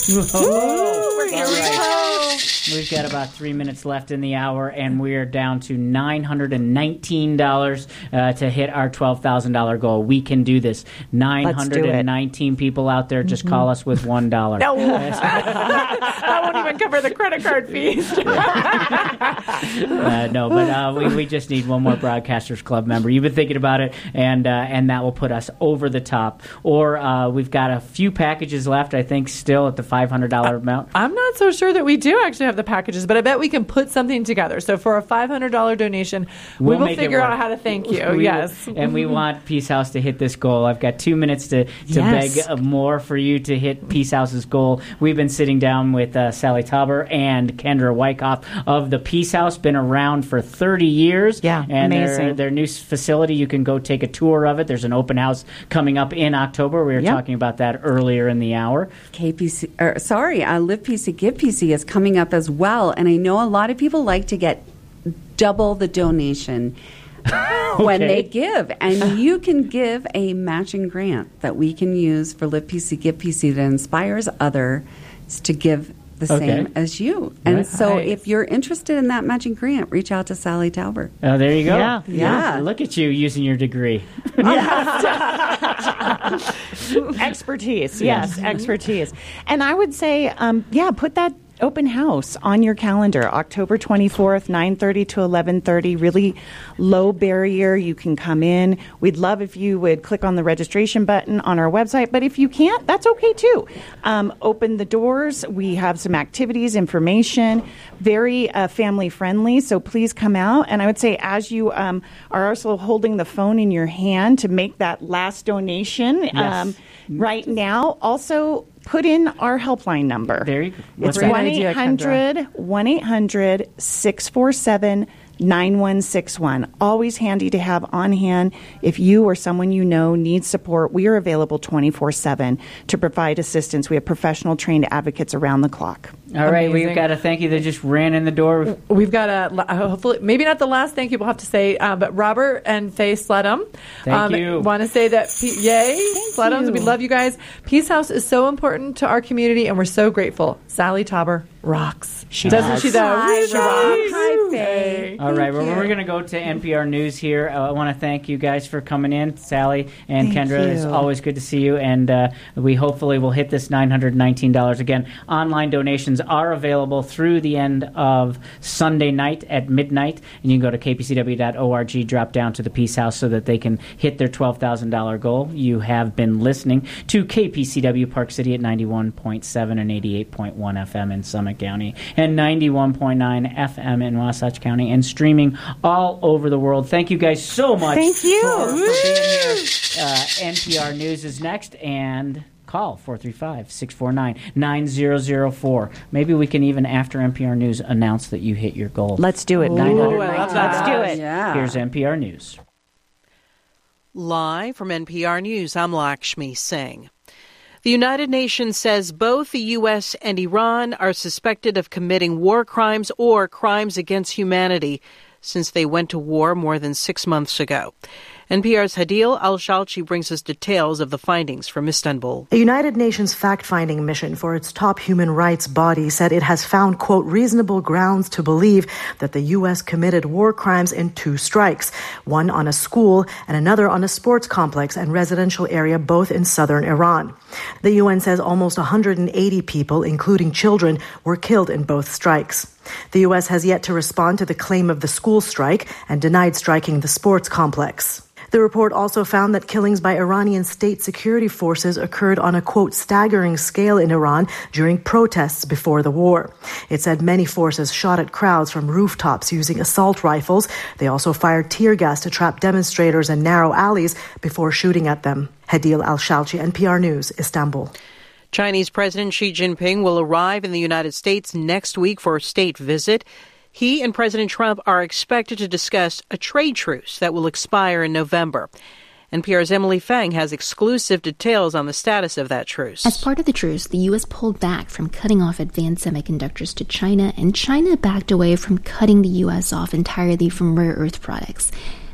Whoa. Here we go. We've got about 3 minutes left in the hour, and we are down to $919 to hit our $12,000 goal. We can do this. 919 people out there. Just call us with $1. No. That won't even cover the credit card fees. No, but we just need one more Broadcasters Club member. You've been thinking about it, and that will put us over the top. Or we've got a few packages left, I think, still at the $500 amount. I'm not so sure that we do actually have the packages, but I bet we can put something together. So for a $500 donation, we will figure out how to thank you. Yes. And we want Peace House to hit this goal. I've got 2 minutes to beg more for you to hit Peace House's goal. We've been sitting down with Sally Tauber and Kendra Wyckoff of the Peace House. Been around for 30 years. Yeah, and amazing. Their new facility, you can go take a tour of it. There's an open house coming up in October. We were talking about that earlier in the hour. Live PC, Give PC is coming up as well. And I know a lot of people like to get double the donation when they give. And you can give a matching grant that we can use for Live PC, Give PC that inspires others to give the same as you. And so if you're interested in that matching grant, reach out to Sally Tauber. Oh, there you go. Yeah. Look at you using your degree. Expertise. Yes, expertise. And I would say, put that open house on your calendar, October 24th, 9:30 to 11:30. Really low barrier. You can come in. We'd love if you would click on the registration button on our website, but if you can't, that's okay too. Open the doors. We have some activities, information, very family friendly, so please come out. And I would say as you are also holding the phone in your hand to make that last donation right now, also put in our helpline number. There you go. It's 1-800-647-9161. Always handy to have on hand. If you or someone you know needs support, we are available 24/7 to provide assistance. We have professional trained advocates around the clock. All right, we've got a thank you that just ran in the door. We've got hopefully, maybe not the last thank you we'll have to say, but Robert and Faye Sledham. Thank you. Want to say that, yay, Sledhams, we love you guys. Peace House is so important to our community, and we're so grateful. Sally Tauber rocks. Doesn't she, though? Hi, She Rob. rocks. Hi, Faye. All right, well, we're going to go to NPR News here. I want to thank you guys for coming in, Sally and Kendra. It's always good to see you, and we hopefully will hit this $919. Again, online donations are available through the end of Sunday night at midnight, and you can go to kpcw.org, drop down to the Peace House so that they can hit their $12,000 goal. You have been listening to KPCW Park City at 91.7 and 88.1 FM in Summit County, and 91.9 FM in Wasatch County, and streaming all over the world. Thank you guys so much. Thank you for being here. NPR News is next, and call 435-649-9004. Maybe we can even, after NPR News, announce that you hit your goal. Let's do it. 919. Let's do it. Yeah. Here's NPR News. Live from NPR News, I'm Lakshmi Singh. The United Nations says both the U.S. and Iran are suspected of committing war crimes or crimes against humanity since they went to war more than 6 months ago. NPR's Hadil Al-Shalchi brings us details of the findings from Istanbul. A United Nations fact-finding mission for its top human rights body said it has found, quote, reasonable grounds to believe that the U.S. committed war crimes in 2 strikes, one on a school and another on a sports complex and residential area, both in southern Iran. The UN says almost 180 people, including children, were killed in both strikes. The U.S. has yet to respond to the claim of the school strike and denied striking the sports complex. The report also found that killings by Iranian state security forces occurred on a, quote, staggering scale in Iran during protests before the war. It said many forces shot at crowds from rooftops using assault rifles. They also fired tear gas to trap demonstrators in narrow alleys before shooting at them. Hadil Al-Shalchi, NPR News, Istanbul. Chinese President Xi Jinping will arrive in the United States next week for a state visit. He and President Trump are expected to discuss a trade truce that will expire in November. NPR's Emily Fang has exclusive details on the status of that truce. As part of the truce, the U.S. pulled back from cutting off advanced semiconductors to China, and China backed away from cutting the U.S. off entirely from rare earth products.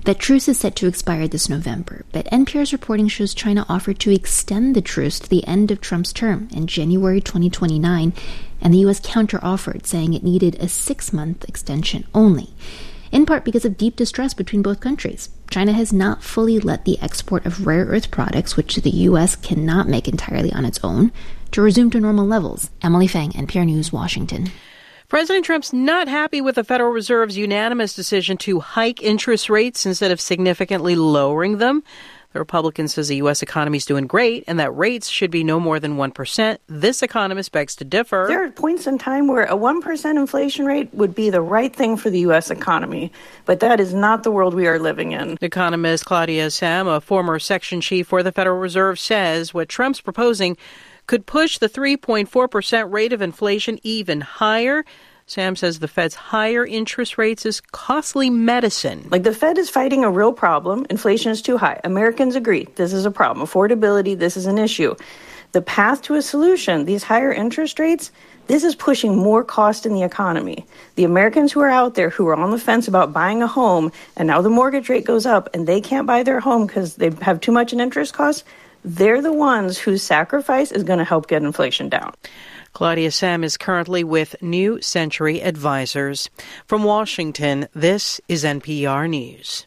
That truce is set to expire this November, but NPR's reporting shows China offered to extend the truce to the end of Trump's term in January 2029, and the U.S. counter-offered, saying it needed a 6-month extension only, in part because of deep distrust between both countries. China has not fully let the export of rare earth products, which the U.S. cannot make entirely on its own, to resume to normal levels. Emily Fang, NPR News, Washington. President Trump's not happy with the Federal Reserve's unanimous decision to hike interest rates instead of significantly lowering them. The Republican says the U.S. economy is doing great and that rates should be no more than 1%. This economist begs to differ. There are points in time where a 1% inflation rate would be the right thing for the U.S. economy, but that is not the world we are living in. Economist Claudia Sahm, a former section chief for the Federal Reserve, says what Trump's proposing could push the 3.4% rate of inflation even higher. Sam says the Fed's higher interest rates is costly medicine. Like, the Fed is fighting a real problem. Inflation is too high. Americans agree this is a problem. Affordability, this is an issue. The path to a solution, these higher interest rates, this is pushing more cost in the economy. The Americans who are out there who are on the fence about buying a home, and now the mortgage rate goes up and they can't buy their home because they have too much in interest costs, they're the ones whose sacrifice is going to help get inflation down. Claudia Sahm is currently with New Century Advisors. From Washington, this is NPR News.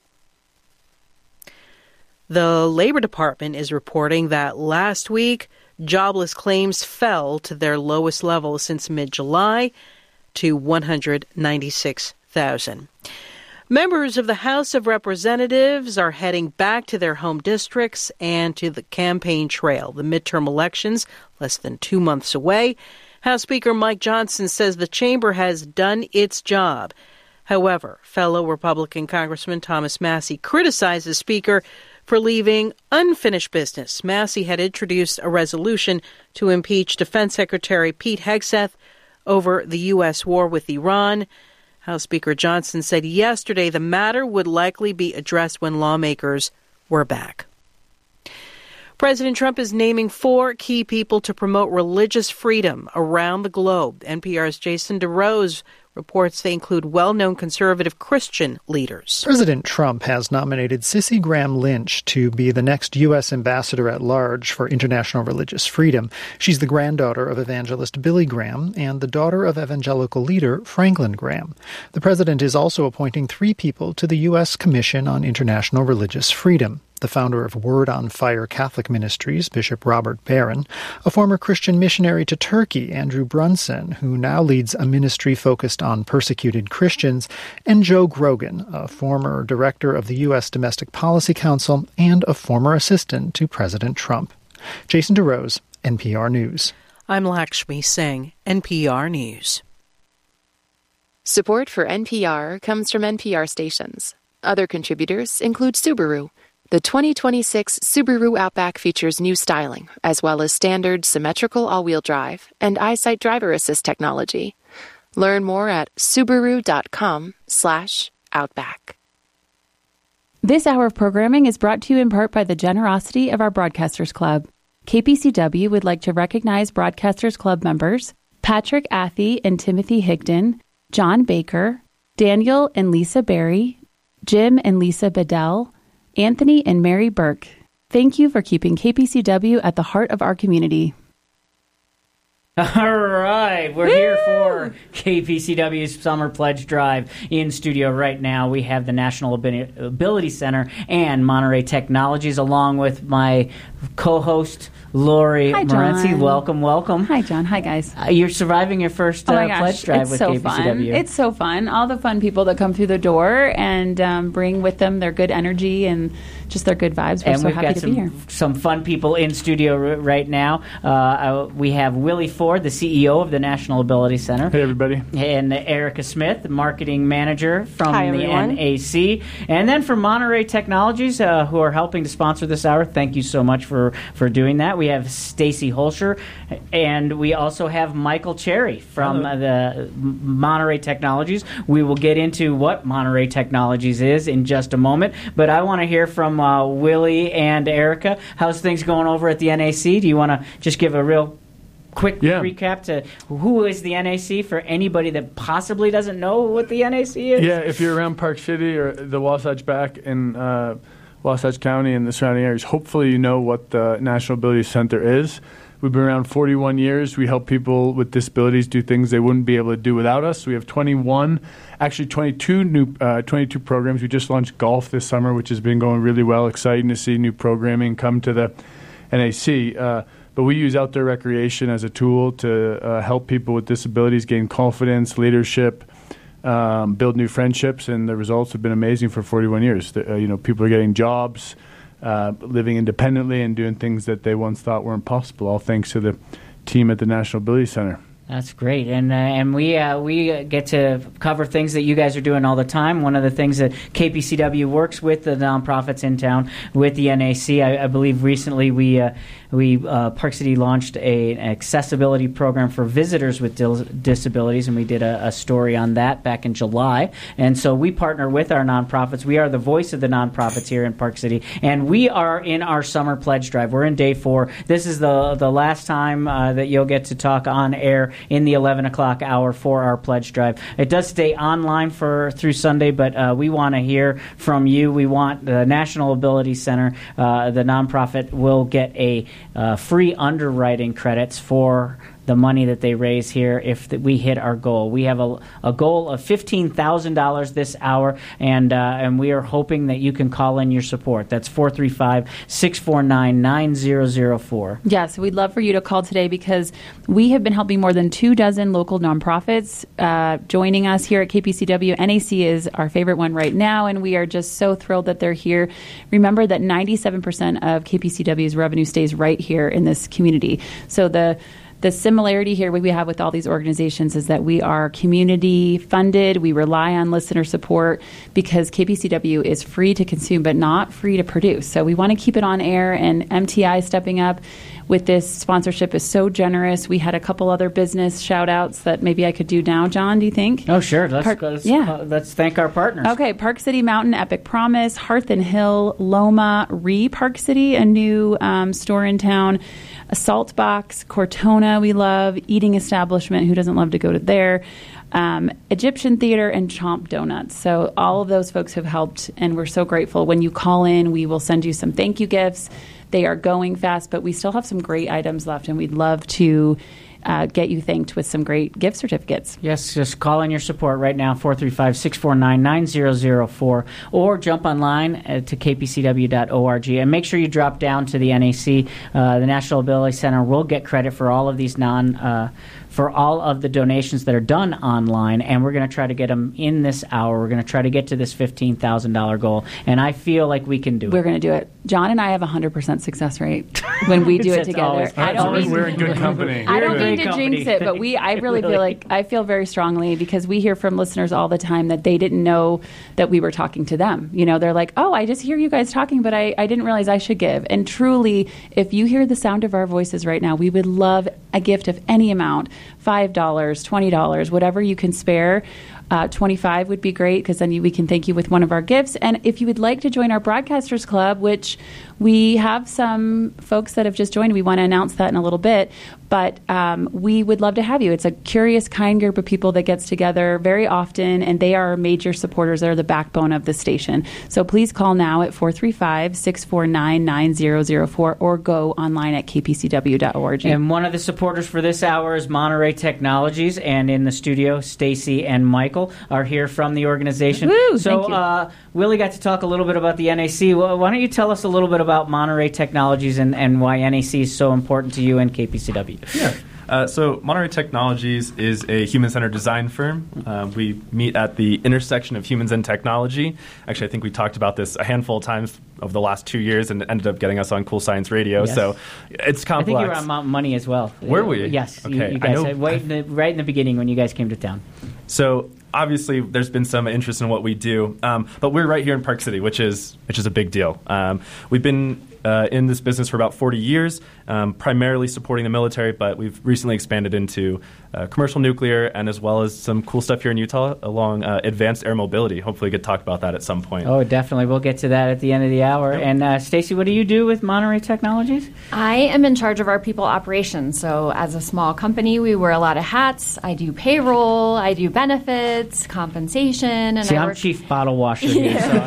The Labor Department is reporting that last week, jobless claims fell to their lowest level since mid-July to 196,000. Members of the House of Representatives are heading back to their home districts and to the campaign trail. The midterm elections, less than 2 months away. House Speaker Mike Johnson says the chamber has done its job. However, fellow Republican Congressman Thomas Massie criticized the Speaker for leaving unfinished business. Massie had introduced a resolution to impeach Defense Secretary Pete Hegseth over the U.S. war with Iran. House Speaker Johnson said yesterday the matter would likely be addressed when lawmakers were back. President Trump is naming 4 key people to promote religious freedom around the globe. NPR's Jason DeRose reports they include well-known conservative Christian leaders. President Trump has nominated Cissy Graham Lynch to be the next U.S. ambassador at large for international religious freedom. She's the granddaughter of evangelist Billy Graham and the daughter of evangelical leader Franklin Graham. The president is also appointing 3 people to the U.S. Commission on International Religious Freedom. The founder of Word on Fire Catholic Ministries, Bishop Robert Barron, a former Christian missionary to Turkey, Andrew Brunson, who now leads a ministry focused on persecuted Christians, and Joe Grogan, a former director of the U.S. Domestic Policy Council and a former assistant to President Trump. Jason DeRose, NPR News. I'm Lakshmi Singh, NPR News. Support for NPR comes from NPR stations. Other contributors include Subaru. The 2026 Subaru Outback features new styling, as well as standard symmetrical all-wheel drive and EyeSight driver assist technology. Learn more at Subaru.com/Outback. This hour of programming is brought to you in part by the generosity of our Broadcasters Club. KPCW would like to recognize Broadcasters Club members Patrick Athey and Timothy Higdon, John Baker, Daniel and Lisa Berry, Jim and Lisa Bedell, Anthony and Mary Burke. Thank you for keeping KPCW at the heart of our community. All right, we're here for KPCW's Summer Pledge Drive. In studio right now, we have the National Ability Center and Monterey Technologies, along with my co-host, Lori Morency. Welcome. Hi, John. Hi, guys. You're surviving your first pledge drive with KPCW. Fun. It's so fun. All the fun people that come through the door and bring with them their good energy and just their good vibes. We're so happy to be here. Some fun people in studio right now. We have Willie Ford, the CEO of the National Ability Center. Hey, everybody. And Erica Smith, the marketing manager from Hi, the everyone. NAC. And then from Monterey Technologies, who are helping to sponsor this hour. Thank you so much for doing that. We have Stacy Holscher, and we also have Michael Cherry from the Monterey Technologies. We will get into what Monterey Technologies is in just a moment, but I want to hear from Willie and Erica. How's things going over at the NAC? Do you want to just give a real quick recap to who is the NAC for anybody that possibly doesn't know what the NAC is? Yeah, if you're around Park City or the Wasatch Back in Wasatch County and the surrounding areas, hopefully you know what the National Ability Center is. We've been around 41 years. We help people with disabilities do things they wouldn't be able to do without us. We have 22 programs. We just launched golf this summer, which has been going really well. Exciting to see new programming come to the NAC. But we use outdoor recreation as a tool to help people with disabilities gain confidence, leadership, build new friendships, and the results have been amazing for 41 years. People are getting jobs, living independently, and doing things that they once thought were impossible, all thanks to the team at the National Ability Center. That's great, and we get to cover things that you guys are doing all the time. One of the things that KPCW works with the nonprofits in town with the NAC, I believe recently we Park City launched an accessibility program for visitors with disabilities, and we did a story on that back in July. And so we partner with our nonprofits. We are the voice of the nonprofits here in Park City, and we are in our summer pledge drive. We're in day 4. This is the last time that you'll get to talk on air in the 11 o'clock hour for our pledge drive. It does stay online through Sunday, but we want to hear from you. We want the National Ability Center, the nonprofit, will get a free underwriting credits for the money that they raise here if we hit our goal. We have a goal of $15,000 this hour, and we are hoping that you can call in your support. That's 435-649-9004. Yes, we'd love for you to call today because we have been helping more than 24 local nonprofits joining us here at KPCW. NAC is our favorite one right now, and we are just so thrilled that they're here. Remember that 97% of KPCW's revenue stays right here in this community. So the similarity here we have with all these organizations is that we are community funded. We rely on listener support because KPCW is free to consume but not free to produce. So we want to keep it on air, and MTI stepping up with this sponsorship is so generous. We had a couple other business shout outs that maybe I could do now, John, do you think? Oh, sure. Let's thank our partners. Okay, Park City Mountain, Epic Promise, Hearth and Hill, Loma, Park City, a new store in town, a Salt Box, Cortona we love, Eating Establishment, who doesn't love to go to there, Egyptian Theater, and Chomp Donuts. So all of those folks have helped, and we're so grateful. When you call in, we will send you some thank you gifts. They are going fast, but we still have some great items left, and we'd love to get you thanked with some great gift certificates. Yes, just call in your support right now, 435-649-9004, or jump online to kpcw.org, and make sure you drop down to the NAC. The National Ability Center will get credit for all of these for all of the donations that are done online, and we're going to try to get them in this hour. We're going to try to get to this $15,000 goal, and I feel like we can do it. We're going to do it. John and I have a 100% success rate when we do it together. We're in good company. I don't mean to jinx it, but I really feel like I feel very strongly because we hear from listeners all the time that they didn't know that we were talking to them. They're like, oh, I just hear you guys talking, but I didn't realize I should give. And truly, if you hear the sound of our voices right now, we would love a gift of any amount. $5, $20, whatever you can spare. $25 would be great because then we can thank you with one of our gifts. And if you would like to join our Broadcasters Club, which we have some folks that have just joined, we want to announce that in a little bit, but we would love to have you. It's a curious, kind group of people that gets together very often, and they are major supporters. They're the backbone of the station. So please call now at 435-649-9004 or go online at kpcw.org. And one of the supporters for this hour is Monterey Technologies, and in the studio, Stacy and Michael are here from the organization. Woo, so Willie got to talk a little bit about the NAC. Well, why don't you tell us a little bit about Monterey Technologies and why NAC is so important to you and KPCW? Yeah. So Monterey Technologies is a human-centered design firm. We meet at the intersection of humans and technology. Actually, I think we talked about this a handful of times over the last 2 years and ended up getting us on Cool Science Radio. Yes. So it's complex. I think you were on Mount Money as well. Were we? Yes. Okay. You guys right in the beginning when you guys came to town. So obviously, there's been some interest in what we do, but we're right here in Park City, which is a big deal. We've been in this business for about 40 years, primarily supporting the military, but we've recently expanded into commercial nuclear and as well as some cool stuff here in Utah along advanced air mobility. Hopefully we could talk about that at some point. Oh, definitely. We'll get to that at the end of the hour. Yep. And Stacy, what do you do with Monterey Technologies? I am in charge of our people operations. So as a small company, we wear a lot of hats. I do payroll, I do benefits, compensation. And I'm chief bottle washer here, so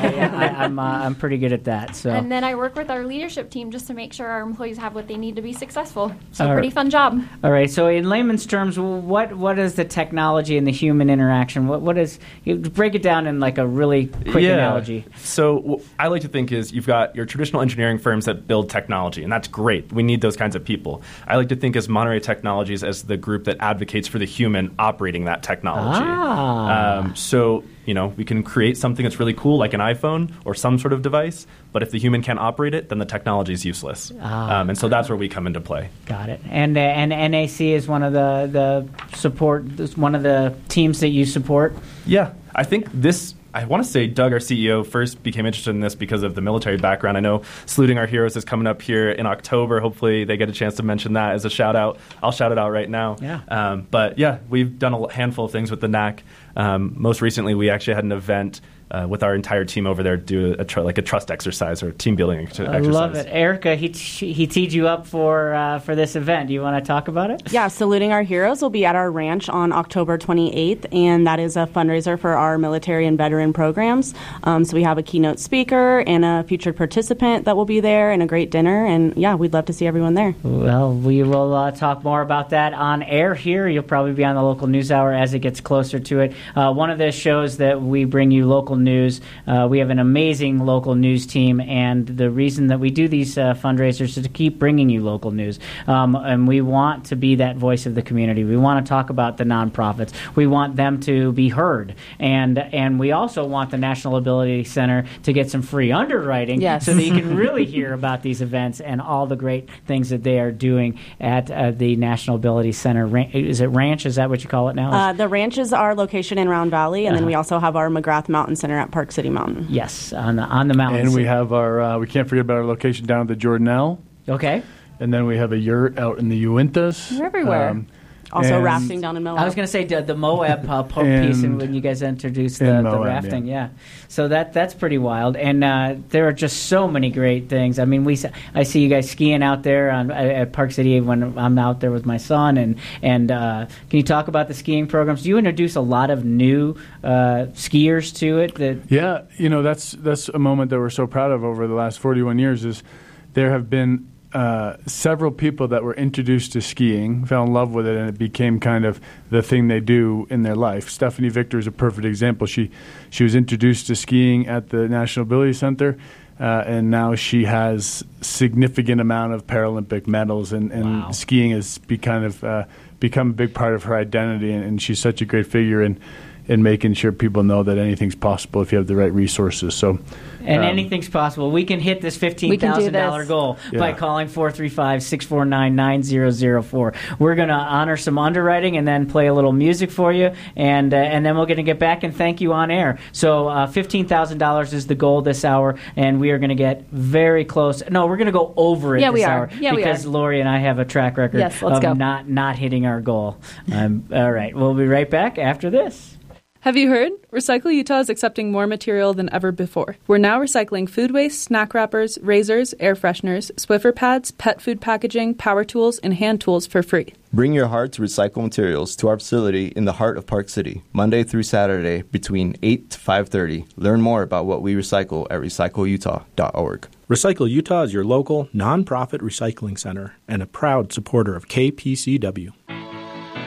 I'm pretty good at that. So. And then I work with our leadership team just to make sure our employees have what they need to be successful. So pretty fun job. All right. So in layman's terms, what is the technology and the human interaction? What is, you break it down in like a really quick analogy. So what I like to think is you've got your traditional engineering firms that build technology, and that's great. We need those kinds of people. I like to think as Monterey Technologies as the group that advocates for the human operating that technology. So we can create something that's really cool, like an iPhone or some sort of device, but if the human can't operate it, then the technology is useless. And so that's where we come into play. Got it. And NAC is one of the support, one of the teams that you support? Yeah. I think I want to say Doug, our CEO, first became interested in this because of the military background. I know Saluting Our Heroes is coming up here in October. Hopefully they get a chance to mention that as a shout-out. I'll shout it out right now. Yeah. But, yeah, we've done a handful of things with the NAC. Most recently, we actually had an event with our entire team over there do a trust exercise or team building exercise. I love it. Erica, he teed you up for this event. Do you want to talk about it? Yeah, Saluting Our Heroes will be at our ranch on October 28th, and that is a fundraiser for our military and veteran programs. So we have a keynote speaker and a featured participant that will be there and a great dinner, and yeah, we'd love to see everyone there. Well, we will talk more about that on air here. You'll probably be on the local news hour as it gets closer to it. One of the shows that we bring you local news. We have an amazing local news team, and the reason that we do these fundraisers is to keep bringing you local news. And we want to be that voice of the community. We want to talk about the nonprofits. We want them to be heard. And we also want the National Ability Center to get some free underwriting so that you can really hear about these events and all the great things that they are doing at the National Ability Center. Is it Ranch? Is that what you call it now? The ranch is our location in Round Valley, and then we also have our McGrath Mountain Center at Park City Mountain. Yes, on the mountain. And we have our, we can't forget about our location down at the Jordanelle. Okay. And then we have a yurt out in the Uintas. We're everywhere. Also rafting down in Moab. I was going to say the Moab piece when you guys introduced the rafting. Yeah. So that's pretty wild. And there are just so many great things. I mean, I see you guys skiing out there at Park City when I'm out there with my son. And can you talk about the skiing programs? Do you introduce a lot of new skiers to it? Yeah. That's a moment that we're so proud of over the last 41 years is there have been several people that were introduced to skiing, fell in love with it, and it became kind of the thing they do in their life. Stephanie Victor is a perfect example. She was introduced to skiing at the National Ability Center, and now she has significant amount of Paralympic medals, and skiing has become a big part of her identity, and she's such a great figure in making sure people know that anything's possible if you have the right resources. So, and anything's possible. We can hit this $15,000 goal by calling 435-649-9004. We're going to honor some underwriting and then play a little music for you, and then we're going to get back and thank you on air. So $15,000 is the goal this hour, and we are going to get very close. No, we're going to go over it this hour because Lori and I have a track record of not hitting our goal. All right, we'll be right back after this. Have you heard? Recycle Utah is accepting more material than ever before. We're now recycling food waste, snack wrappers, razors, air fresheners, Swiffer pads, pet food packaging, power tools, and hand tools for free. Bring your heart to recycle materials to our facility in the heart of Park City, Monday through Saturday between 8 to 5:30. Learn more about what we recycle at recycleutah.org. Recycle Utah is your local, nonprofit recycling center and a proud supporter of KPCW.